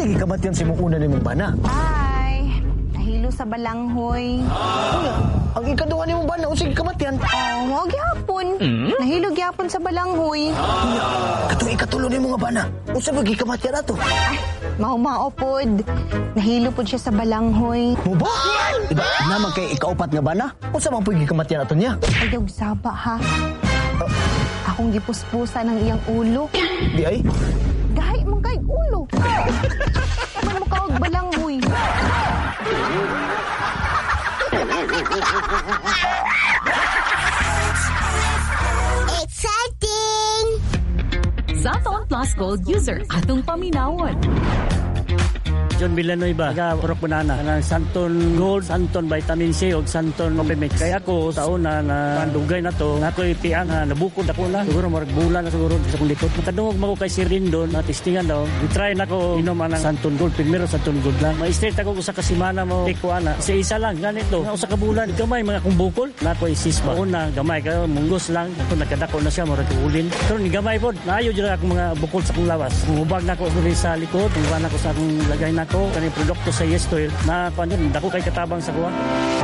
Unsa gikamatian si mong una nimong bana? Ay, nahilo sa balanghoy. Unya, ang ikaduha nimong bana unsa gikamatian? Oh, gyapon. Nahilo gyapon sa balanghoy. Katong ikatulo nimong bana, unsa ba gikamatian ato? Ay, mao pod. Nahilo pod siya sa balanghoy. Mo ba? Diba, naman kay ikaupat nga bana? Unsa man pud gikamatian ato niya? Ay, dog saba ha. Akong gipuspusa ng iyang ulo. Di ay? Gahi man kay ulo. Man mo kaog balanghoy. Exciting! Zaton Plus Gold user atong paminawon. John Villanueva, taga Purok Banana, ng Santon Gold, Santon Vitamin C o Santon Opimix. Kaya ako sa una na pandugay na to, na ako'y tiang na nabukod ako na. Siguro marag bulan na siguro sa kong likod. Nakadungog mo ko kay Sir Rindon, na testingan daw. I-try na ko inom ng Santon Gold. Primero Santon Gold lang. Ma-straight ako sa kasimana mo. Tikuha na. Kasi isa lang, ganito. Na sa kabulan, gamay mga kong bukol. Na ako'y sisma. Una, gamay kayo, munggos lang. Ako nagkadako na siya, marag ulin. Pero ni gamay po, naayo dyan ako mga bukol sa kong lawas. Hubag na ako sa likod, hubag na ako sa akong lagay na ko. Kani produkto sa Yes Oil na panon dako kay katabang sa kuha.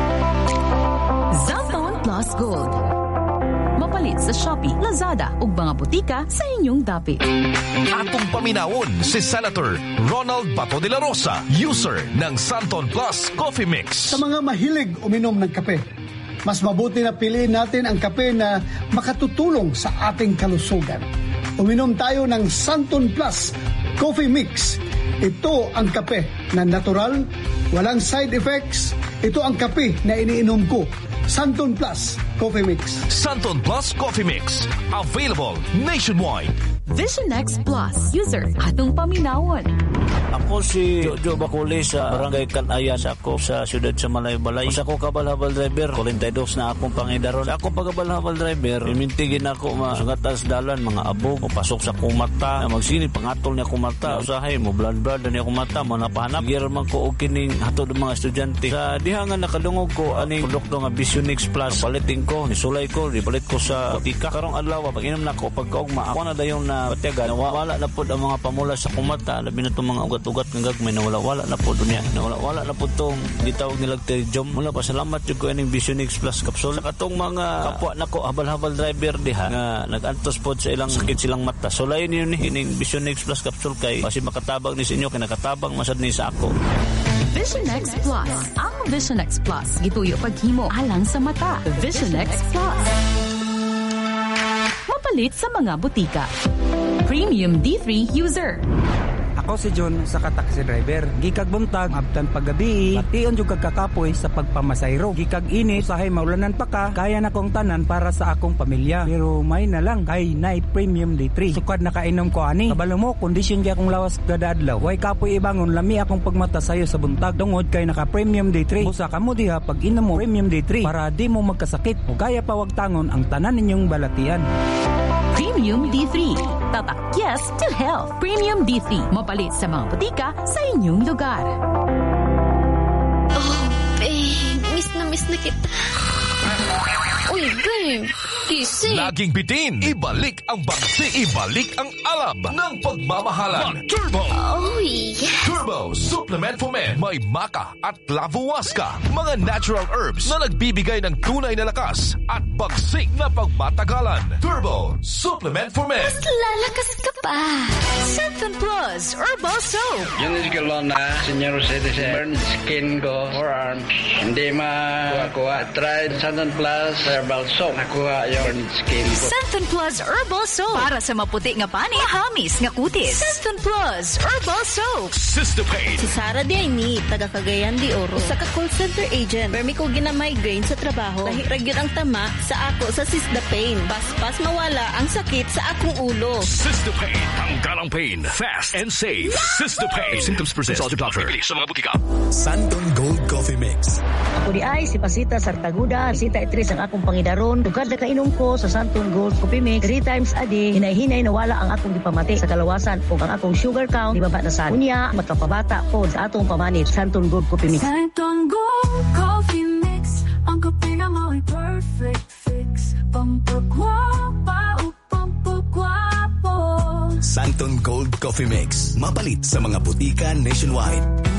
Zaton Plus Gold. Mapalit sa Shopee, Lazada ug mga butika sa inyong dapit. Atong paminawon si Senator Ronald Bato de la Rosa, user ng Santon Plus Coffee Mix. Sa mga mahilig uminom ng kape, mas mabuti na piliin natin ang kape na makatutulong sa ating kalusugan. Uminom tayo ng Santon Plus Coffee Mix. Ito ang kape na natural, walang side effects. Ito ang kape na iniinom ko. Santon Plus Coffee Mix. Santon Plus Coffee Mix. Available nationwide. Vision X Plus user atong paminawon. Ako si Jojo Bacoli sa Barangay Kanayan sa ako sa siyudad sa Malay-Balay. Sa ako kabal-habal driver, 42 na akong pangidaron. Sa ako pagkabal-habal driver, imintigin ako masungatas dalan, mga abog, o pasok sa kumata, magsini, pangatol niya kumata, usahay mo, blood niya kumata, manapahanap. Giraman ko o kining hatod ng mga estudyante. Sa dihangan nakadungog ko, aning produkto nga Vision X Plus, palitin ko, nisulay ko, ibalit ko sa tika. Karong adlaw, pag inom na ko, pagkaugma, ako na dayon na patiaga, wala na po ang mga pamula sa kumata, labi na itong mga ugat-ugat ng gagmay na wala na po dunya, na wala na po itong gitawag nilang terjom. Mula pa, salamat yung ko ining Vision X Plus capsule. Sa katong mga kapwa na ko, habal-habal driver diha, nga nag-antos po sa ilang sakit silang mata. So lain yun ining Vision X Plus capsule kay, kasi makatabang ni sa inyo, kinakatabang masad ni sa ako. Vision X Plus. Ang Vision X Plus, gituyo paghimo alang sa mata. Vision X Plus. Mapalit sa mga butika. Premium D3 user. Ako si John sa taxi driver. Gikag buntag, abtan paggabi, tion jud kag kakapoy sa pagpamasayro. Gikag init, usahay maulanan pa ka, kaya na kong tanan para sa akong pamilya. Pero may na lang, kay nay Premium D3. Sukad na kainom ko ani. Kabalo mo, kondisyon di akong lawas kada adlaw. Way kapoy ibangon, lami akong pagmata sayo sa buntag. Tungod kay naka Premium D3. Busa ka mo diha pag inom mo Premium D3 para di mo magkasakit. O kaya pa wag tangon ang tanan ninyong balatian. Premium D3. Tatak yes to health. Premium D3. Mapalit sa mga butika sa inyong lugar. Oh, babe. Miss na kita. Uy, babe. Gising. Laging bitin, ibalik ang bagsi, ibalik ang alab ng pagmamahalan. Turbo! Oh, yeah. Turbo Supplement for Men. May maca at lavuasca. Mga natural herbs na nagbibigay ng tunay na lakas at bagsik na pagmatagalan. Turbo Supplement for Men. Mas lalakas ka pa. Santon Plus Herbal Soap. Yun is kalon na senior citizen. Burn skin ko, forearms. Hindi makuha. Try Santon Plus Herbal Soap. Nakuha yung burn skin ko. Santon Plus Herbal Soap. Para sa maputi nga pani, mahamis nga kutis. Santon Plus Herbal Soap. Sister Pain. Si Sarah Diaini, taga Cagayan de Oro. Usa ka call center agent. Permi ko gina-migraine sa trabaho. Lahi gyud ang tama sa ako sa Sister Pain. Pas mawala ang sakit sa akong ulo. Sister Pain. Tanggalang pain. Fast and safe. Sister Pain. Symptoms persist. Consult your doctor. Bili sa mga butika. Santon Gold Coffee Mix. Ako di ay si Pasita Sartaguda. Pasita Itris ang akong pangidaron. Tugad na kainom ko sa Santon Gold Coffee Mix 3 times a day. Hinay-hinay na wala ang akong gipamati sa kalawasan o ang akong sugar count di baba na sa unya makapabata po sa atong pamanit. Santon Gold Coffee Mix. Santon Gold Coffee Mix. Ang kape na mo'y perfect fix. Pampagwapa o pampagwapo. Santon Gold Gold Coffee Mix. Mapalit sa mga butika nationwide.